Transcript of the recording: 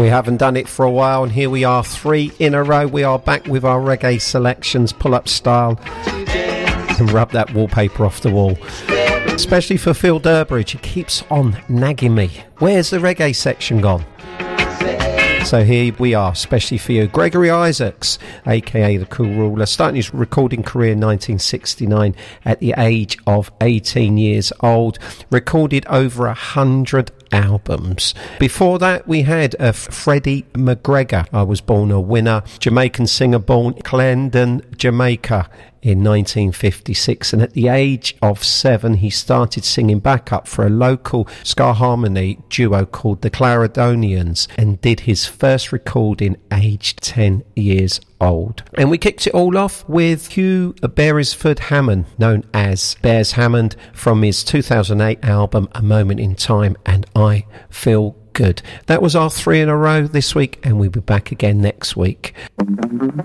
We haven't done it for a while, and here we are, 3 in a row. We are back with our reggae selections, pull-up style, and rub that wallpaper off the wall. Especially for Phil Durbridge, he keeps on nagging me. Where's the reggae section gone? So here we are, especially for you. Gregory Isaacs, a.k.a. The Cool Ruler, starting his recording career in 1969 at the age of 18 years old. Recorded over 100 albums. Before that, we had Freddie McGregor. I Was Born a Winner. Jamaican singer born Clarendon, Jamaica in 1956, and at the age of 7 he started singing backup for a local ska harmony duo called the Clarendonians, and did his first recording aged 10 years old. And we kicked it all off with Hugh Beresford Hammond, known as Bears Hammond, from his 2008 album A Moment in Time and I Feel Good. That was our 3 in a row this week, and we'll be back again next week.